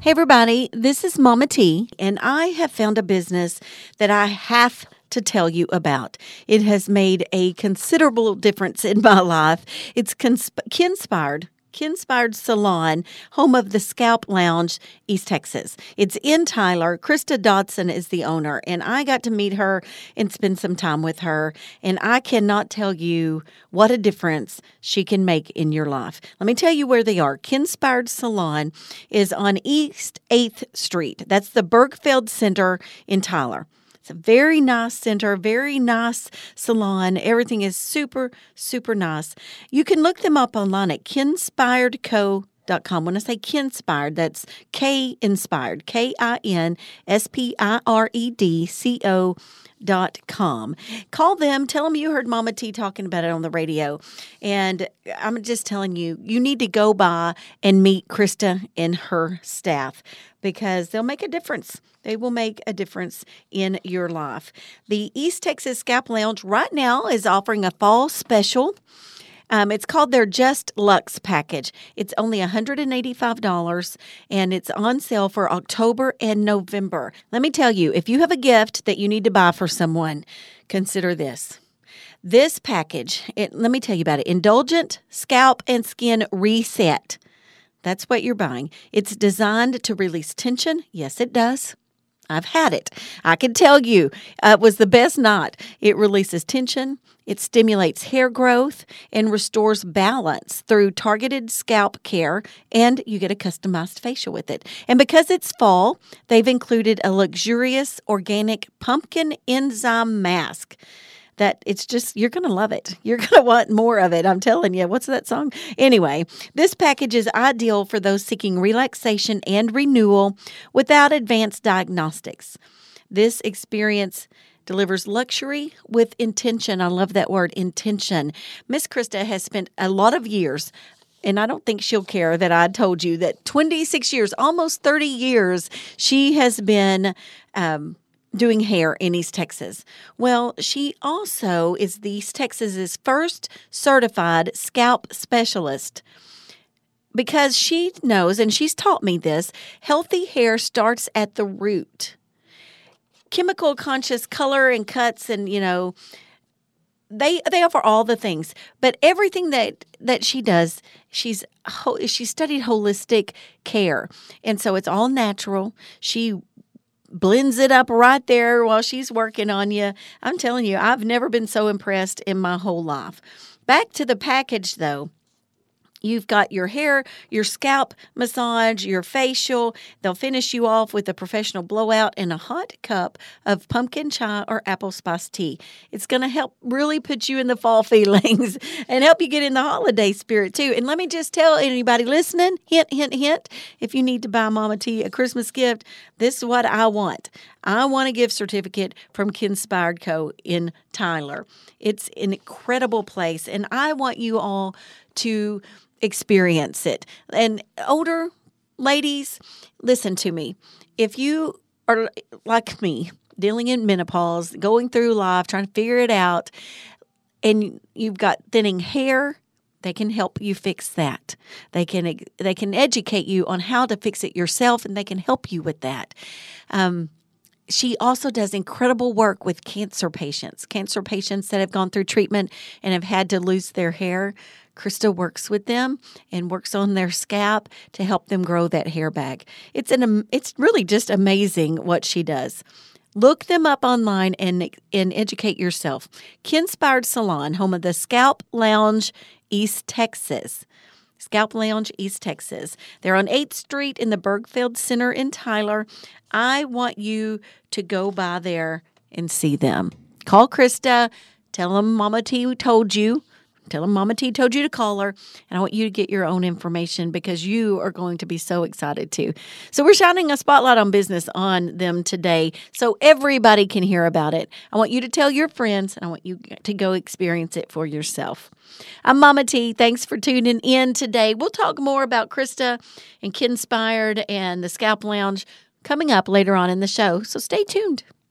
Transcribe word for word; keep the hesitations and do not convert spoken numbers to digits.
Hey, everybody, this is Mama T, and I have found a business that I have to tell you about. It has made a considerable difference in my life. It's Consp- Kinspired. Kinspired Salon, home of the Scalp Lounge, East Texas. It's in Tyler. Krista Dodson is the owner, and I got to meet her and spend some time with her, and I cannot tell you what a difference she can make in your life. Let me tell you where they are. Kinspired Salon is on East eighth Street. That's the Bergfeld Center in Tyler. It's a very nice center, very nice salon. Everything is super, super nice. You can look them up online at kinspired co dot com. When I say Kinspired, that's K-Inspired, K I N S P I R E D C O dot com. Call them. Tell them you heard Mama T talking about it on the radio. And I'm just telling you, you need to go by and meet Krista and her staff because they'll make a difference. They will make a difference in your life. The East Texas Scalp Lounge right now is offering a fall special. Um, it's called their Just Luxe package. It's only one hundred eighty-five dollars, and it's on sale for October and November. Let me tell you, if you have a gift that you need to buy for someone, consider this. This package, it, let me tell you about it. Indulgent Scalp and Skin Reset. That's what you're buying. It's designed to release tension. Yes, it does. I've had it. I can tell you uh, it was the best knot. It releases tension, it stimulates hair growth, and restores balance through targeted scalp care, and you get a customized facial with it. And because it's fall, they've included a luxurious organic pumpkin enzyme mask. That it's just, you're going to love it. You're going to want more of it. I'm telling you. What's that song? Anyway, this package is ideal for those seeking relaxation and renewal without advanced diagnostics. This experience delivers luxury with intention. I love that word, intention. Miss Krista has spent a lot of years, and I don't think she'll care that I told you that twenty-six years, almost thirty years, she has been um doing hair in East Texas. Well, she also is the East Texas's first certified scalp specialist because she knows, and she's taught me this, healthy hair starts at the root. Chemical conscious color and cuts and, you know, They they offer all the things, but everything that, that she does, she's she studied holistic care, and so it's all natural. She blends it up right there while she's working on you. I'm telling you, I've never been so impressed in my whole life. Back to the package, though. You've got your hair, your scalp massage, your facial. They'll finish you off with a professional blowout and a hot cup of pumpkin chai or apple spice tea. It's going to help really put you in the fall feelings and help you get in the holiday spirit, too. And let me just tell anybody listening, hint, hint, hint, if you need to buy Mama T a Christmas gift, this is what I want. I want a gift certificate from Kinspired Co. in Tyler. It's an incredible place, and I want you all to experience it. And older ladies, listen to me. If you are like me, dealing in menopause, going through life, trying to figure it out, and you've got thinning hair, they can help you fix that. They can they can educate you on how to fix it yourself, and they can help you with that. Um, She also does incredible work with cancer patients, cancer patients that have gone through treatment and have had to lose their hair. Krista works with them and works on their scalp to help them grow that hair back. It's an it's really just amazing what she does. Look them up online and, and educate yourself. Kinspired Salon, home of the Scalp Lounge, East Texas. Scalp Lounge, East Texas. They're on eighth Street in the Bergfeld Center in Tyler. I want you to go by there and see them. Call Krista. Tell them Mama T told you. Tell them Mama T told you to call her, and I want you to get your own information because you are going to be so excited too. So we're shining a spotlight on business on them today so everybody can hear about it. I want you to tell your friends, and I want you to go experience it for yourself. I'm Mama T. Thanks for tuning in today. We'll talk more about Krista and Kinspired and the Scalp Lounge coming up later on in the show, so stay tuned.